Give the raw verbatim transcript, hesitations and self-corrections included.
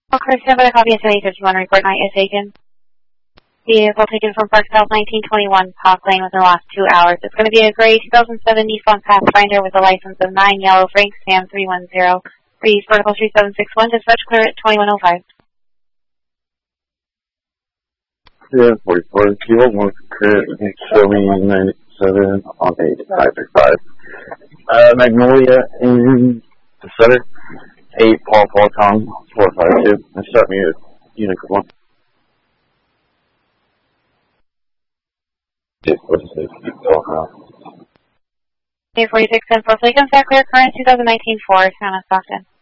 Okay, stand by the copy S A fifty-one report night is taken. Vehicle taken from Park South nineteen twenty-one Park Lane within the last two hours. It's going to be a gray two thousand seven Nissan Pathfinder with a license of nine yellow Frank Sam three one zero. Read vertical three seven six one, dispatch clear at twenty-one oh five. Yeah, forty-four, Kilo one, clear, showing ninety-seven on eight five six five. Uh, Magnolia in the Sutter, eight Paul Paul Tom, four five two, and start me at unit one. eight forty-six, keep going out. eight forty-six, ten four, Flaken, clear, current two thousand nineteen Ford, Hannah Stockton.